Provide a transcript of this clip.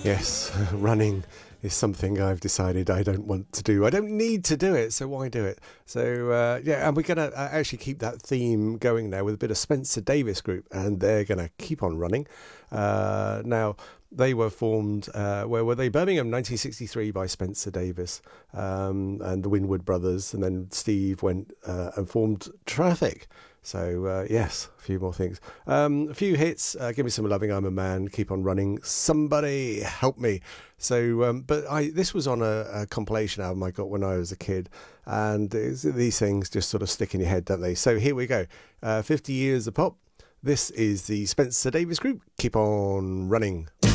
Yes, running is something I've decided I don't want to do. I don't need to do it, so why do it? So, yeah, and we're going to actually keep that theme going now with a bit of Spencer Davis Group, and they're going to keep on running. Now, they were formed, where were they? Birmingham, 1963, by Spencer Davis and the Winwood brothers, and then Steve went and formed Traffic. So, yes, a few more things. A few hits. Give Me Some Loving, I'm a Man, Keep on Running, Somebody Help Me. So, but this was on a compilation album I got when I was a kid. And these things just sort of stick in your head, don't they? So here we go. 50 years of pop. This is the Spencer Davis Group. Keep on running.